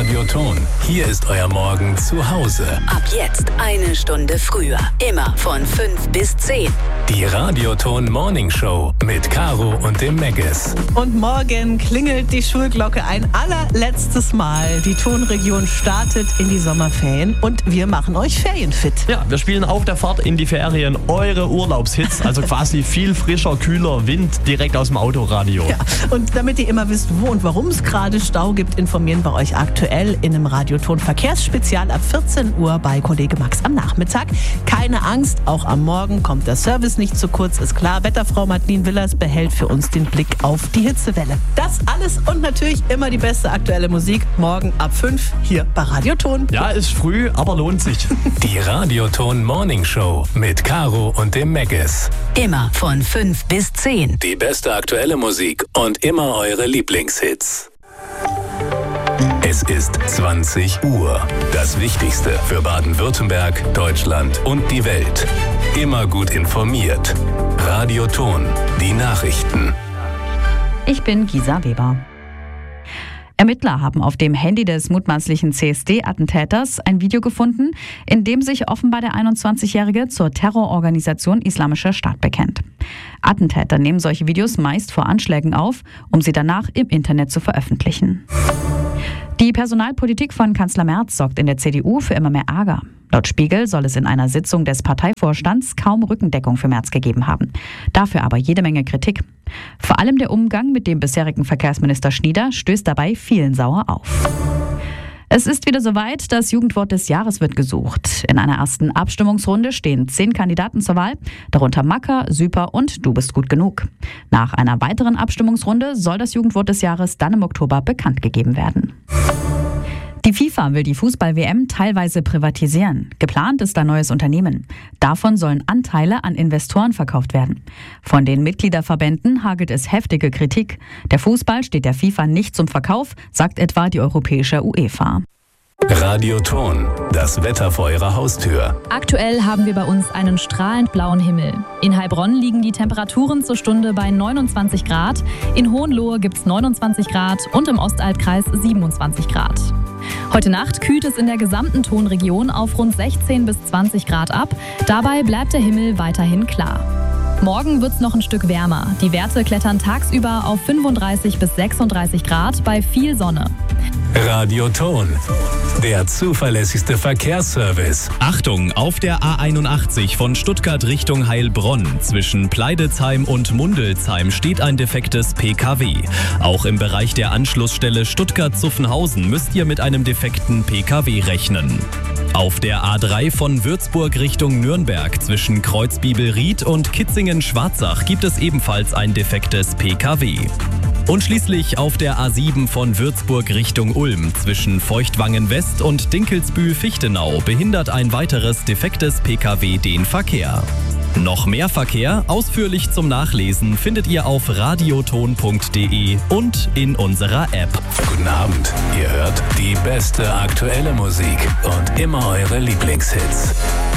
Radioton. Hier ist euer Morgen zu Hause. Ab jetzt 1 Stunde früher. Immer von 5 bis 10. Die Radioton Morning Show mit Caro und dem Megges. Und morgen klingelt die Schulglocke ein allerletztes Mal. Die Tonregion startet in die Sommerferien und wir machen euch ferienfit. Ja, wir spielen auf der Fahrt in die Ferien eure Urlaubshits. Also quasi viel frischer, kühler Wind direkt aus dem Autoradio. Ja, und damit ihr immer wisst, wo und warum es gerade Stau gibt, informieren wir euch aktuell in einem Radioton Verkehrsspezial ab 14 Uhr bei Kollege Max am Nachmittag. Keine Angst, auch am Morgen kommt der Service nicht zu kurz, ist klar. Wetterfrau Martin Willers behält für uns den Blick auf die Hitzewelle. Das alles und natürlich immer die beste aktuelle Musik. Morgen ab 5 hier bei Radioton. Ja, ist früh, aber lohnt sich. Die Radioton Morning Show mit Caro und dem Megges. Immer von 5 bis 10. Die beste aktuelle Musik und immer eure Lieblingshits. Es ist 20 Uhr. Das Wichtigste für Baden-Württemberg, Deutschland und die Welt. Immer gut informiert. Radioton, die Nachrichten. Ich bin Gisa Weber. Ermittler haben auf dem Handy des mutmaßlichen CSD-Attentäters ein Video gefunden, in dem sich offenbar der 21-Jährige zur Terrororganisation Islamischer Staat bekennt. Attentäter nehmen solche Videos meist vor Anschlägen auf, um sie danach im Internet zu veröffentlichen. Die Personalpolitik von Kanzler Merz sorgt in der CDU für immer mehr Ärger. Laut Spiegel soll es in einer Sitzung des Parteivorstands kaum Rückendeckung für Merz gegeben haben. Dafür aber jede Menge Kritik. Vor allem der Umgang mit dem bisherigen Verkehrsminister Schnieder stößt dabei vielen sauer auf. Es ist wieder soweit, das Jugendwort des Jahres wird gesucht. In einer ersten Abstimmungsrunde stehen 10 Kandidaten zur Wahl, darunter Macker, Süper und Du bist gut genug. Nach einer weiteren Abstimmungsrunde soll das Jugendwort des Jahres dann im Oktober bekannt gegeben werden. Die FIFA will die Fußball-WM teilweise privatisieren. Geplant ist ein neues Unternehmen. Davon sollen Anteile an Investoren verkauft werden. Von den Mitgliederverbänden hagelt es heftige Kritik. Der Fußball steht der FIFA nicht zum Verkauf, sagt etwa die europäische UEFA. Radioton, das Wetter vor eurer Haustür. Aktuell haben wir bei uns einen strahlend blauen Himmel. In Heilbronn liegen die Temperaturen zur Stunde bei 29 Grad, in Hohenlohe gibt es 29 Grad und im Ostalbkreis 27 Grad. Heute Nacht kühlt es in der gesamten Tonregion auf rund 16 bis 20 Grad ab. Dabei bleibt der Himmel weiterhin klar. Morgen wird es noch ein Stück wärmer. Die Werte klettern tagsüber auf 35 bis 36 Grad bei viel Sonne. Radioton, der zuverlässigste Verkehrsservice. Achtung, auf der A81 von Stuttgart Richtung Heilbronn zwischen Pleidezheim und Mundelsheim steht ein defektes PKW. Auch im Bereich der Anschlussstelle Stuttgart-Zuffenhausen müsst ihr mit einem defekten PKW rechnen. Auf der A3 von Würzburg Richtung Nürnberg zwischen Kreuzbibelried und Kitzingen-Schwarzach gibt es ebenfalls ein defektes PKW. Und schließlich auf der A7 von Würzburg Richtung Ulm zwischen Feuchtwangen West und Dinkelsbühl-Fichtenau behindert ein weiteres defektes PKW den Verkehr. Noch mehr Verkehr, ausführlich zum Nachlesen, findet ihr auf radioton.de und in unserer App. Guten Abend, ihr hört die beste aktuelle Musik und immer eure Lieblingshits.